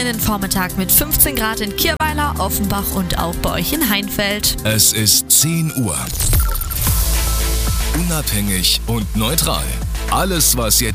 beginnen Vormittag mit 15 Grad in Kirweiler, Offenbach und auch bei euch in Heinfeld. Es ist 10 Uhr. Unabhängig und neutral. Alles, was jetzt